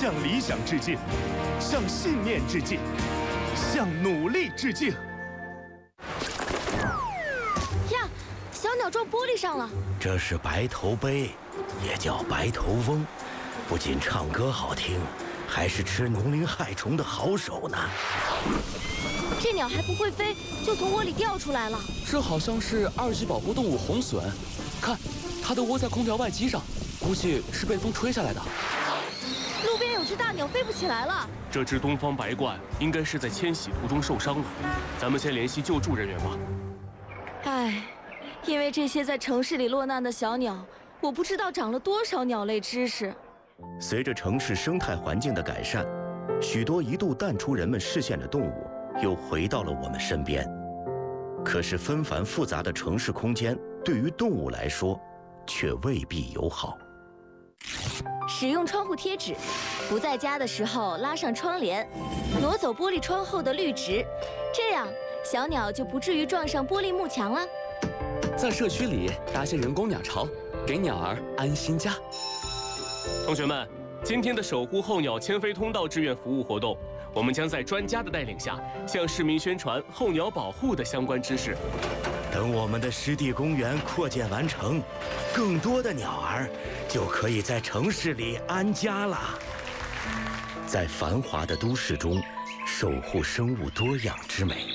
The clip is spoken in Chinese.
向理想致敬，向信念致敬，向努力致敬。 呀，小鸟撞玻璃上了。 这是白头鹎，也叫白头翁，不仅唱歌好听，还是吃农林害虫的好手呢。 这鸟还不会飞，就从窝里掉出来了。 这好像是2级保护动物红隼，看，它都窝在空调外机上，估计是被风吹下来的。 路边有只大鸟飞不起来了。 这只东方白鹳应该是在迁徙途中受伤了，咱们先联系救助人员吧。 唉，因为这些在城市里落难的小鸟，我不知道长了多少鸟类知识。 随着城市生态环境的改善，许多一度淡出人们视线的动物又回到了我们身边。可是纷繁复杂的城市空间对于动物来说却未必友好。 使用窗户贴纸，不在家的时候拉上窗帘，挪走玻璃窗后的绿植，这样小鸟就不至于撞上玻璃幕墙了。 在社区里搭些人工鸟巢，给鸟儿安心家。 同学们，今天的守护候鸟迁飞通道志愿服务活动，我们将在专家的带领下，向市民宣传候鸟保护的相关知识。 等我们的湿地公园扩建完成，更多的鸟儿就可以在城市里安家了。在繁华的都市中，守护生物多样之美。